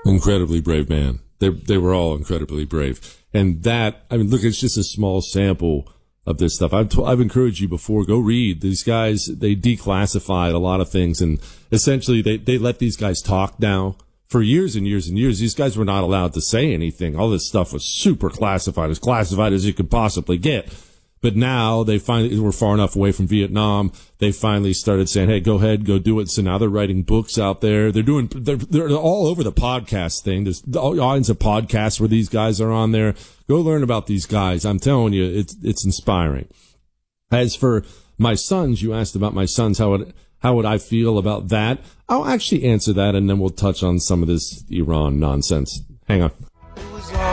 Incredibly brave man. They were all incredibly brave. And that, I mean, look, it's just a small sample of this stuff. I've encouraged you before, go read. These guys, they declassified a lot of things, and essentially they let these guys talk now. For years and years and years, these guys were not allowed to say anything. All this stuff was super classified, as classified as you could possibly get. But now they finally were far enough away from Vietnam. They finally started saying, "Hey, go ahead, go do it." So now they're writing books out there. They're all over the podcast thing. There's all kinds of podcasts where these guys are on there. Go learn about these guys. I'm telling you, it's inspiring. As for my sons, you asked about my sons. How would I feel about that? I'll actually answer that, and then we'll touch on some of this Iran nonsense. Hang on.